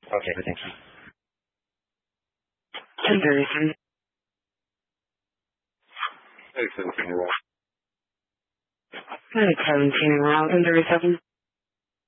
Okay, thank you. 10:37. Hey, 17 year old. Hi, 17 around 10:37.